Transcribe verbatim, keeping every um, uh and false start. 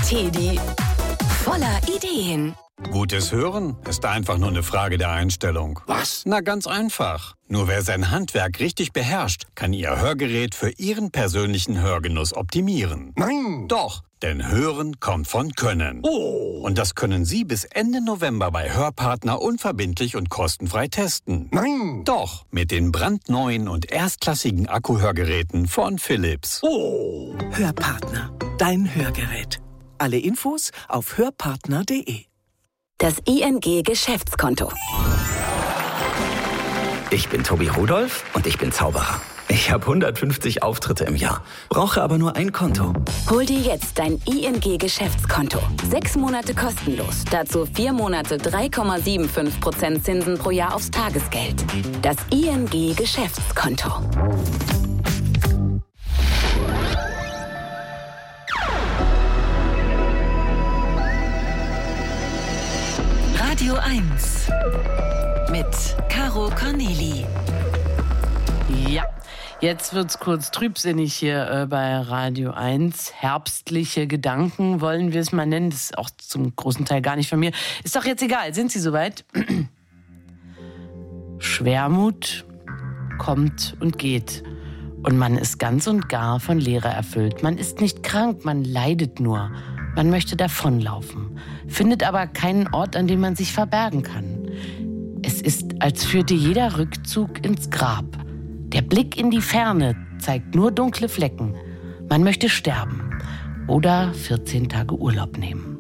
Teddy. Voller Ideen. Gutes Hören ist einfach nur eine Frage der Einstellung. Was? Na, ganz einfach. Nur wer sein Handwerk richtig beherrscht, kann Ihr Hörgerät für Ihren persönlichen Hörgenuss optimieren. Nein! Doch, denn Hören kommt von Können. Oh! Und das können Sie bis Ende November bei Hörpartner unverbindlich und kostenfrei testen. Nein! Doch, mit den brandneuen und erstklassigen Akkuhörgeräten von Philips. Oh! Hörpartner, dein Hörgerät. Alle Infos auf hörpartner punkt de. Das I N G-Geschäftskonto. Ich bin Tobi Rudolph und ich bin Zauberer. Ich habe hundertfünfzig Auftritte im Jahr, brauche aber nur ein Konto. Hol dir jetzt dein I N G-Geschäftskonto. Sechs Monate kostenlos. Dazu vier Monate drei Komma fünfundsiebzig Prozent Zinsen pro Jahr aufs Tagesgeld. Das I N G-Geschäftskonto. Radio eins mit Caro Corneli. Ja, jetzt wird's kurz trübsinnig hier äh, bei Radio eins. Herbstliche Gedanken wollen wir es mal nennen. Das ist auch zum großen Teil gar nicht von mir. Ist doch jetzt egal. Sind Sie soweit? Schwermut kommt und geht. Und man ist ganz und gar von Leere erfüllt. Man ist nicht krank, man leidet nur. Man möchte davonlaufen, findet aber keinen Ort, an dem man sich verbergen kann. Es ist, als führte jeder Rückzug ins Grab. Der Blick in die Ferne zeigt nur dunkle Flecken. Man möchte sterben oder vierzehn Tage Urlaub nehmen.